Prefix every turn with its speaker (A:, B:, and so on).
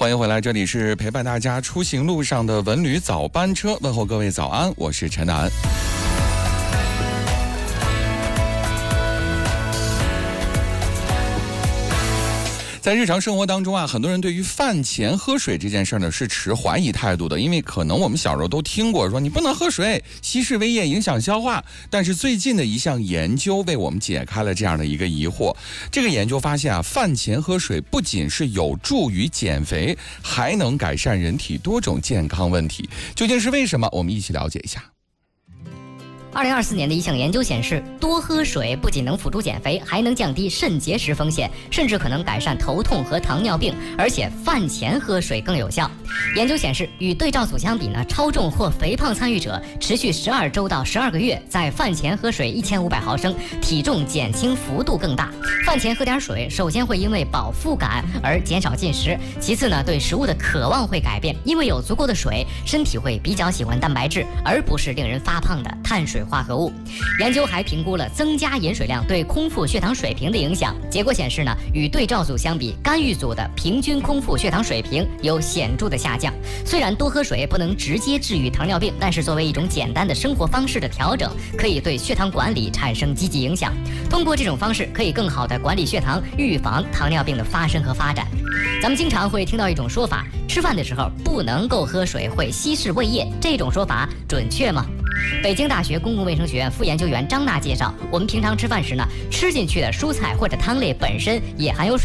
A: 欢迎回来，这里是陪伴大家出行路上的文旅早班车，问候各位早安，我是陈楠。在日常生活当中啊，很多人对于饭前喝水这件事呢是持怀疑态度的，因为可能我们小时候都听过说你不能喝水，稀释胃液影响消化。但是最近的一项研究为我们解开了这样的一个疑惑。这个研究发现啊，饭前喝水不仅是有助于减肥，还能改善人体多种健康问题。究竟是为什么？我们一起了解一下。
B: 2024年的一项研究显示，多喝水不仅能辅助减肥，还能降低肾结石风险，甚至可能改善头痛和糖尿病，而且饭前喝水更有效。研究显示，与对照组相比呢，超重或肥胖参与者持续12周到12个月，在饭前喝水1500毫升，体重减轻幅度更大。饭前喝点水，首先会因为饱腹感而减少进食，其次呢，对食物的渴望会改变，因为有足够的水，身体会比较喜欢蛋白质，而不是令人发胖的碳水化合物。研究还评估了增加饮水量对空腹血糖水平的影响，结果显示呢，与对照组相比，干预组的平均空腹血糖水平有显著的下降。虽然多喝水不能直接治愈糖尿病，但是作为一种简单的生活方式的调整，可以对血糖管理产生积极影响。通过这种方式，可以更好地管理血糖，预防糖尿病的发生和发展。咱们经常会听到一种说法，吃饭的时候不能够喝水，会稀释胃液，这种说法准确吗？北京大学公共卫生学院副研究员张娜介绍，我们平常吃饭时呢，吃进去的蔬菜或者汤类本身也含有水。